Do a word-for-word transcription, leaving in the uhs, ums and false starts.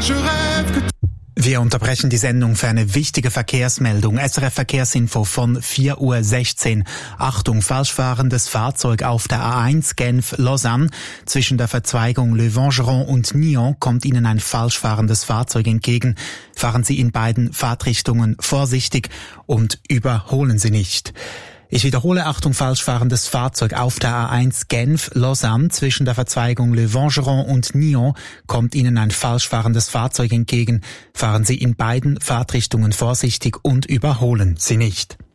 je rêve que... Wir unterbrechen die Sendung für eine wichtige Verkehrsmeldung. S R F Verkehrsinfo von vier Uhr sechzehn. Achtung, falschfahrendes Fahrzeug auf der A eins Genf-Lausanne. Zwischen der Verzweigung Le Vengeron und Nyon kommt Ihnen ein falschfahrendes Fahrzeug entgegen. Fahren Sie in beiden Fahrtrichtungen vorsichtig und überholen Sie nicht. Ich wiederhole, Achtung, falschfahrendes Fahrzeug auf der A eins Genf-Lausanne. Zwischen der Verzweigung Le Vengeron und Nyon kommt Ihnen ein falschfahrendes Fahrzeug entgegen. Fahren Sie in beiden Fahrtrichtungen vorsichtig und überholen Sie nicht.